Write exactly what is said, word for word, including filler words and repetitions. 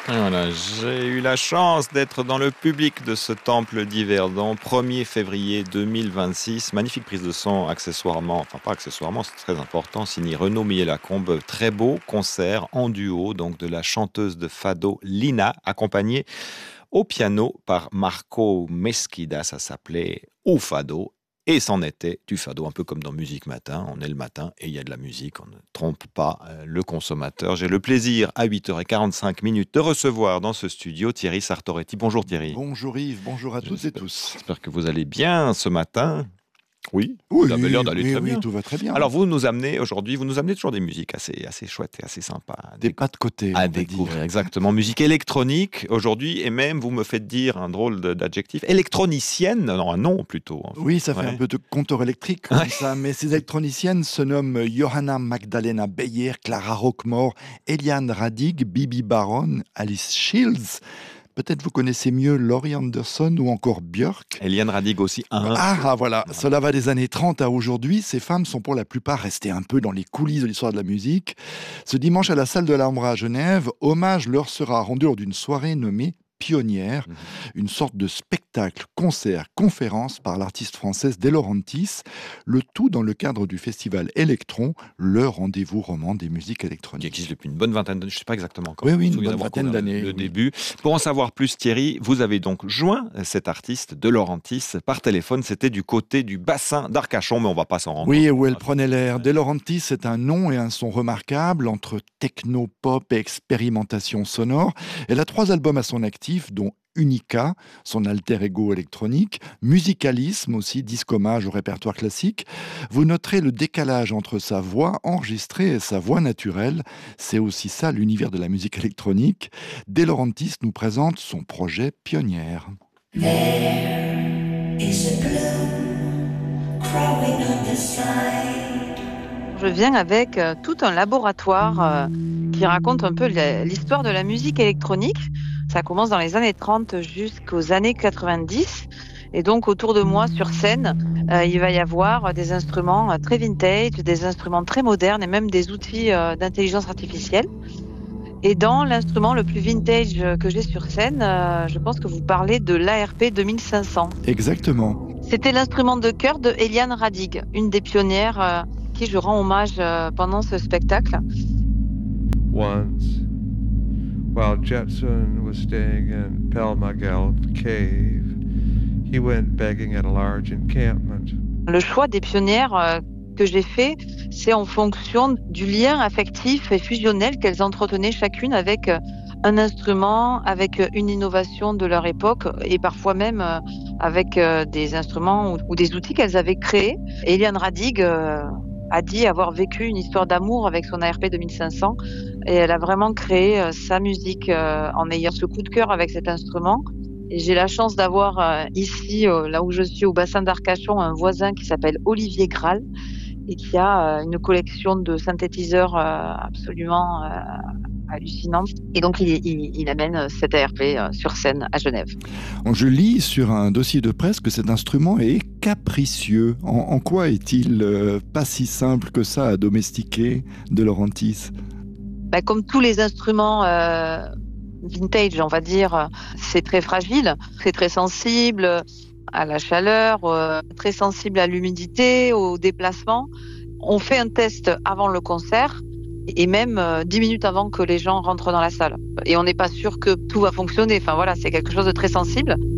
Voilà, j'ai eu la chance d'être dans le public de ce temple d'Yverdon, premier février deux mille vingt-six. Magnifique prise de son, accessoirement, enfin pas accessoirement, c'est très important, signé Renaud Millet-Lacombe. Très beau concert en duo, donc de la chanteuse de fado Lina, accompagnée au piano par Marco Mesquida. Ça s'appelait Au Fado. Et c'en était du fado, un peu comme dans Musique Matin. On est le matin et il y a de la musique. On ne trompe pas le consommateur. J'ai le plaisir, à huit heures quarante-cinq minutes, de recevoir dans ce studio Thierry Sartoretti. Bonjour Thierry. Bonjour Yves, bonjour à toutes j'espère, et tous. J'espère que vous allez bien ce matin. Oui, oui, vous avez l'air d'aller oui, très oui, bien. tout va très bien. Alors vous nous amenez aujourd'hui, vous nous amenez toujours des musiques assez, assez chouettes et assez sympas. Des pas de côté, à on découvrir, va dire. Exactement. Musique électronique aujourd'hui, et même vous me faites dire un drôle d'adjectif, électronicienne, non, un nom plutôt. En fait. Oui, ça fait ouais. un peu de compteur électrique comme ouais. ça, mais ces électroniciennes se nomment Johanna Magdalena Beyer, Clara Roquemore, Eliane Radig, Bibi Baron, Alice Shields. Peut-être vous connaissez mieux Laurie Anderson ou encore Björk. Eliane Radig aussi. Hein. Ah, ah, voilà. voilà, cela va des années trente à aujourd'hui. Ces femmes sont pour la plupart restées un peu dans les coulisses de l'histoire de la musique. Ce dimanche à la salle de l'Ambra à Genève, hommage leur sera rendu lors d'une soirée nommée Pionnière, mmh. une sorte de spectacle, concert, conférence par l'artiste française De Laurentiis, le tout dans le cadre du festival Electron, le rendez-vous roman des musiques électroniques. Qui existe depuis une bonne vingtaine d'années, je ne sais pas exactement quand. Oui, oui, une bonne vingtaine d'années. Le oui. début. Pour en savoir plus, Thierry, vous avez donc joint cet artiste De Laurentiis par téléphone. C'était du côté du bassin d'Arcachon, mais on ne va pas s'en rendre. Oui, où elle prenait l'air. De Laurentiis est un nom et un son remarquables entre techno, pop et expérimentation sonore. Elle a trois albums à son actif, dont Unica, son alter ego électronique, Musicalisme aussi, disque hommage au répertoire classique. Vous noterez le décalage entre sa voix enregistrée et sa voix naturelle. C'est aussi ça l'univers de la musique électronique. De Laurentiis nous présente son projet Pionnière. There is a bloom crawling on the side. Je viens avec euh, tout un laboratoire euh, qui raconte un peu l'histoire de la musique électronique. Ça commence dans les années trente jusqu'aux années quatre-vingt-dix. Et donc, autour de moi, sur scène, euh, il va y avoir des instruments euh, très vintage, des instruments très modernes et même des outils euh, d'intelligence artificielle. Et dans l'instrument le plus vintage que j'ai sur scène, euh, je pense que vous parlez de l'A R P deux mille cinq cents. Exactement. C'était l'instrument de chœur de Eliane Radig, une des pionnières euh, qui je rends hommage euh, pendant ce spectacle. Once, while Jetson was staying in Pelmagel Cave, he went begging at a large encampment. Le choix des pionnières euh, que j'ai fait, c'est en fonction du lien affectif et fusionnel qu'elles entretenaient chacune avec euh, un instrument, avec euh, une innovation de leur époque et parfois même euh, avec euh, des instruments ou, ou des outils qu'elles avaient créés. Et Eliane Radig euh, a dit avoir vécu une histoire d'amour avec son A R P deux mille cinq cents et elle a vraiment créé euh, sa musique euh, en ayant ce coup de cœur avec cet instrument. Et j'ai la chance d'avoir euh, ici, euh, là où je suis, au bassin d'Arcachon, un voisin qui s'appelle Olivier Graal et qui a euh, une collection de synthétiseurs euh, absolument euh, hallucinante. Et donc, il, il, il amène cet A R P euh, sur scène à Genève. Je lis sur un dossier de presse que cet instrument est capricieux. En, en quoi est-il euh, pas si simple que ça à domestiquer, De Laurentiis ? Bah, comme tous les instruments euh, vintage, on va dire, c'est très fragile, c'est très sensible à la chaleur, euh, très sensible à l'humidité, au déplacement. On fait un test avant le concert et même euh, dix minutes avant que les gens rentrent dans la salle. Et on n'est pas sûr que tout va fonctionner. Enfin voilà, c'est quelque chose de très sensible.